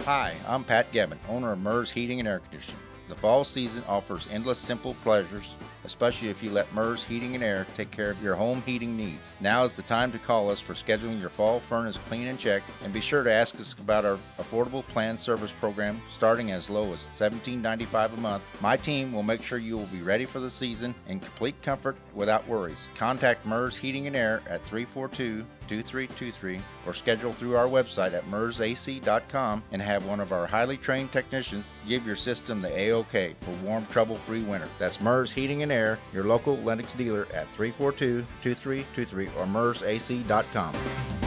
Hi, I'm Pat Gebben, owner of MERS Heating and Air Conditioning. The fall season offers endless simple pleasures, especially if you let MERS Heating and Air take care of your home heating needs. Now is the time to call us for scheduling your fall furnace clean and check, and be sure to ask us about our affordable planned service program starting as low as $17.95 a month. My team will make sure you will be ready for the season in complete comfort without worries. Contact MERS Heating and Air at 342-2323 or schedule through our website at mersac.com and have one of our highly trained technicians give your system the A-OK for warm, trouble-free winter. That's MERS Heating and Air, your local Lennox dealer at 342-2323 or mersac.com.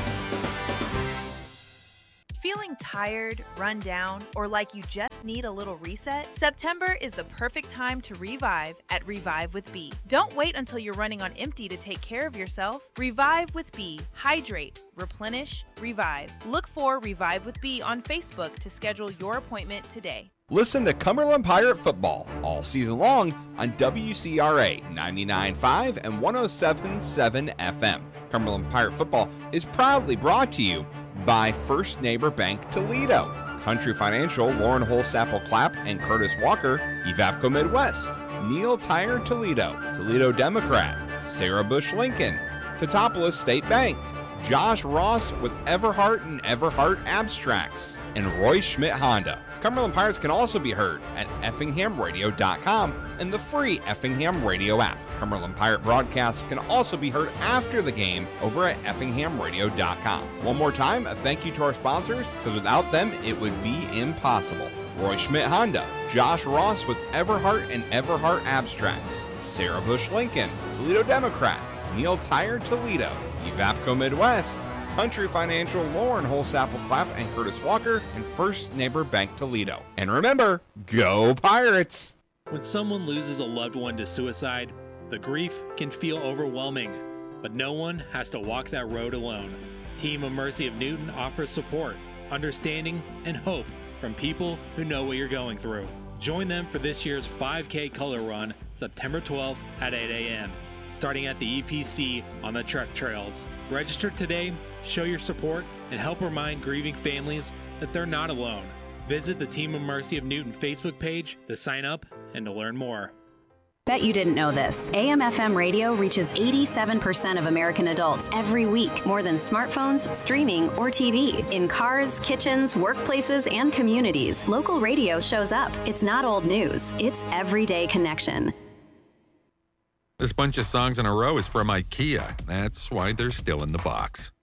Feeling tired, run down, or like you just need a little reset? September is the perfect time to revive at Revive with B. Don't wait until you're running on empty to take care of yourself. Revive with B. Hydrate, replenish, revive. Look for Revive with B on Facebook to schedule your appointment today. Listen to Cumberland Pirate Football all season long on WCRA 99.5 and 107.7 FM. Cumberland Pirate Football is proudly brought to you by First Neighbor Bank Toledo, Country Financial, Lauren Holsapple Clapp and Curtis Walker, Evapco Midwest, Neil Tire Toledo, Toledo Democrat, Sarah Bush Lincoln, Teutopolis State Bank, Josh Ross with Everhart and Everhart Abstracts, and Roy Schmidt Honda. Cumberland Pirates can also be heard at EffinghamRadio.com and the free Effingham Radio app. Cumberland Pirate broadcasts can also be heard after the game over at EffinghamRadio.com. One more time, a thank you to our sponsors, because without them, it would be impossible. Roy Schmidt Honda, Josh Ross with Everhart and Everhart Abstracts, Sarah Bush Lincoln, Toledo Democrat, Neil Tire Toledo, Evapco Midwest, Country Financial, Lauren Holsapple Clapp and Curtis Walker, and First Neighbor Bank Toledo. And remember, go Pirates! When someone loses a loved one to suicide, the grief can feel overwhelming, but no one has to walk that road alone. Team of Mercy of Newton offers support, understanding, and hope from people who know what you're going through. Join them for this year's 5K Color Run, September 12th at 8 a.m., starting at the EPC on the Trek Trails. Register today, show your support, and help remind grieving families that they're not alone. Visit the Team of Mercy of Newton Facebook page to sign up and to learn more. Bet you didn't know this. AM/FM radio reaches 87% of American adults every week, more than smartphones, streaming, or TV. In cars, kitchens, workplaces, and communities, local radio shows up. It's not old news. It's everyday connection. This bunch of songs in a row is from IKEA. That's why they're still in the box.